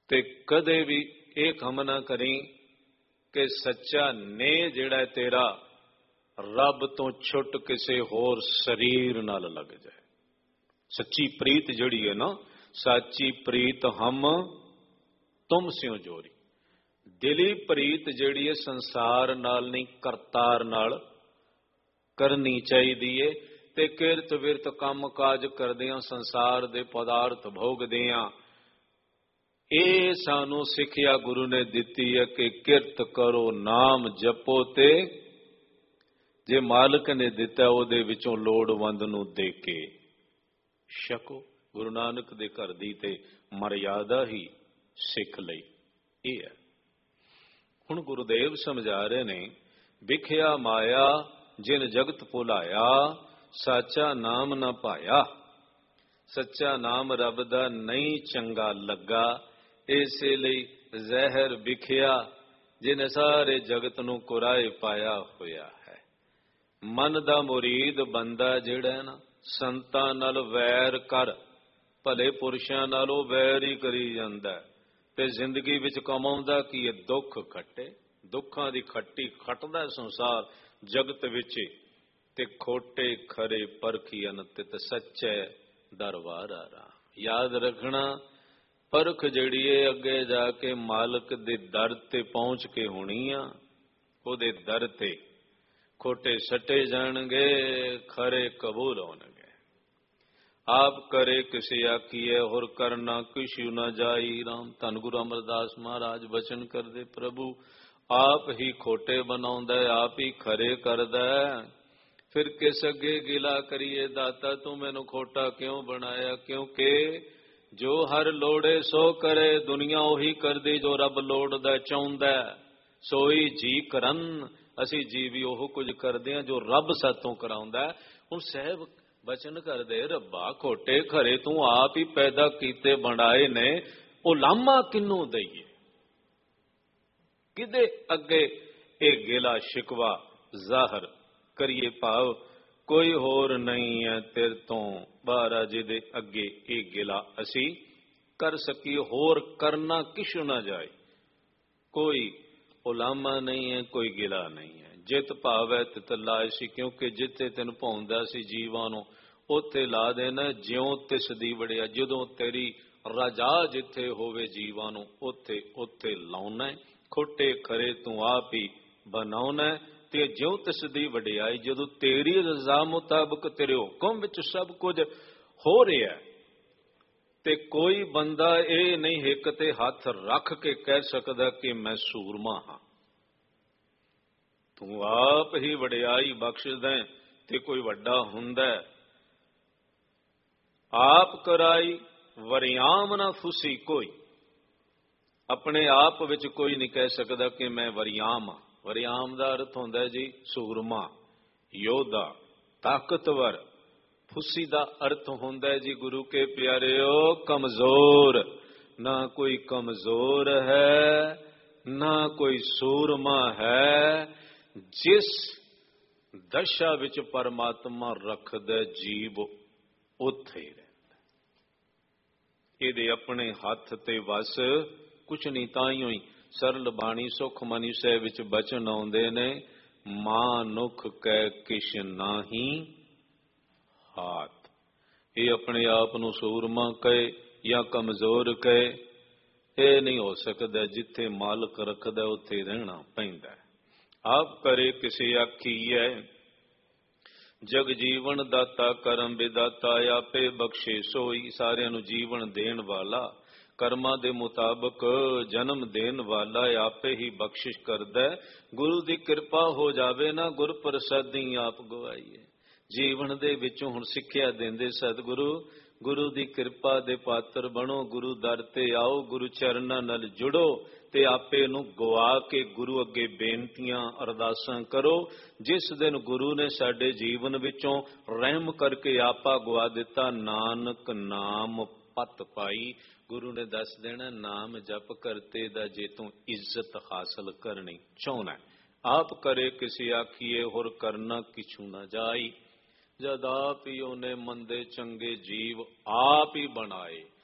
ते कदे भी ये कम ना करी कि सच्चा ने जिहड़ा तेरा रब तो छुट किसी होर शरीर नाल लग जाए। सच्ची प्रीत जिहड़ी है ना, साची प्रीत हम तुम स्यों जोरी। दिली प्रीत जिहड़ी है संसार नाल नहीं करतार नाल करनी चाहिए। ते किरत विरत काम काज करदियां संसार दे पदार्थ भोगदियां ये सानू सिक्ख्या गुरु ने दिती है कि किरत करो नाम जपो ते जे मालिक ने दिता उहदे विचों लोड़वंद नूं दे के छको। गुरु नानक दे घर दी ते मर्यादा ही सिख लई ये है। हुण गुरुदेव समझा रहे ने विख्या माया जिन जगत भुलाया साचा नाम ना पाया। सच्चा नाम रब दा नहीं चंगा लगा इसे लई जहर विख्या जिन सारे जगत नूं कुराए पाया होया है। मन दा मुरीद बंदा जिहड़ा है ना संतां नाल वैर कर भले पुरुषां नालों वैर ही करी जांदा ते जिंदगी विच कमाउंदा की दुख खट्टे। दुखां दी खट्टी खटदा संसार जगत विच ते खोटे खरे परखी अनतित सच्चे दरबार आ। याद रखना परख जिहड़ी है अगे जाके मालिक दे दर ते पहुंच के होनी आ। उहदे दर ते खोटे सटे जाणगे खरे कबूल होणगे। आप करे किसी आखिए होर करना किशु न जाई। राम धन गुरु अमरदास महाराज वचन करदे प्रभु आप ही खोटे बनाउंदा आप ही खरे करदा फिर किस अगे गिला करिए दाता तू मैनू खोटा क्यों बनाया। क्योंकि जो हर लोड़े सो करे दुनिया उही करदी जो रब लोड़दा चाहुंदा सोई जी करन। असी जी भी ओह कुछ करदे हां जो रब सातों कराउंदा। हुण साहब वचन करदे रब्बा खोटे खरे तू आप ही पैदा कीते बनाए ने ओ लामा किनू दईए। किदे अगे ए गिला शिकवा जाहर करिए भाव कोई होर नहीं है तेरे तो बारा जिदे अगे ये गिला असी कर सकी होर करना किश ना जाए। कोई उलामा नहीं है कोई गिला नहीं है। जित भावै तित लाए सी क्योंकि जिथे तेन पाउंदा सी जीवां नूं उत्थे ला देना ज्यों तिस दी वड़िया। जदों तेरी रजा जिथे होवे जीवां नूं उत्थे उत्थे लाउना। खोटे खरे तू आप ही बनाउना ते ज्यों तिस दी वडियाई। जदों तेरी रजा मुताबक तेरे हुक्म विच सब कुछ हो रहा है ते कोई बंदा ये नहीं हिक ते हथ रख के कह सकदा कि मैं सूरमा हाँ। तू आप ही वडियाई बख्शदा ते कोई वड्डा हुंदा। आप कराई वरियाम ना फुसी कोई। अपने आप विच कोई नहीं कह सकदा कि मैं वरियाम हाँ। वरियाम का अर्थ होंदा है जी सूरमा योद्धा ताकतवर। फुसी का अर्थ होंदा है जी गुरु के प्यारेओ कमजोर। ना कोई कमजोर है ना कोई सूरमा है। जिस दशा विच परमात्मा रखदा जीव उत्थे ही रहिंदा। इहदे अपने हथ ते वस कुछ नहीं। ताईं ही सरल बाणी सुख मनी सह विच बचन आउंदे ने मानुख कै किश नाही हाथ। ये अपने आप नूं सूरमा कहे या कमजोर कहे ये नहीं हो सकता। जिथे मालक रखदा उत्थे रहना पैंदा। आप करे किसी आखी है जग जीवन दाता करम विदाता आपे बख्शे सोई। सारियां नूं जीवन देण वाला कर्मां दे मुताबक जन्म देन वाला आपे ही बख्शिश करदा। गुरु दी कृपा हो जावे ना गुर प्रसादी आप गवाईए। जीवन दे विचों हुण सिੱਖਿਆ देंदे सतगुरु गुरु दी कृपा दे पात्र बनो। गुरु दर ते आओ गुरु चरनां नाल जुड़ो ते आपे नूं गवा के गुरु अगे बेनतियां अरदासां करो। जिस दिन गुरु ने साडे जीवन विचों रहम करके आपा गवा दिता नानक नाम पत पाई। गुरु ने दस देना नाम जप करते दा जे तू इज्जत हासिल करनी चाहना। आप करे किसी आखिए होर करना किछू न जाई। जद आप ही उन्हें मंदे चंगे जीव आप ही बनाए